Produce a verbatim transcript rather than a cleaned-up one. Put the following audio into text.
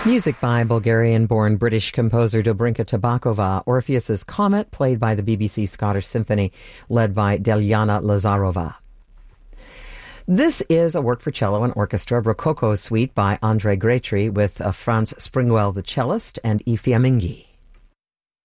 Music by Bulgarian-born British composer Dobrinka Tabakova, Orpheus's Comet, played by the B B C Scottish Symphony, led by Delyana Lazarova. This is a work for cello and orchestra, Rococo Suite by André Gretry, with uh, Franz Springwell, the cellist, and Ifeamingi.